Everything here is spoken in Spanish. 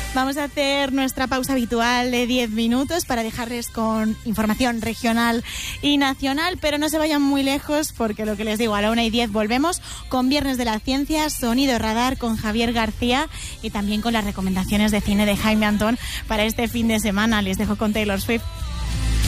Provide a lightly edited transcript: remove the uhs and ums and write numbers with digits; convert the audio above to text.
Vamos a hacer nuestra pausa habitual de 10 minutos para dejarles con información regional y nacional, pero no se vayan muy lejos porque lo que les digo, a la 1:10 volvemos con Viernes de la Ciencia, Sonido Radar con Javier García y también con las recomendaciones de cine de Jaime Antón para este fin de semana. Les dejo con Taylor Swift.